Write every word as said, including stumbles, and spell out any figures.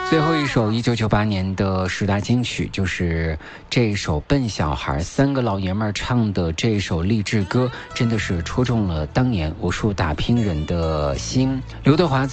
最后一首一九九八年的十大金曲，就是这一首《笨小孩》，三个老爷们儿唱的这一首励志歌，真的是戳中了当年无数打拼人的心。刘德华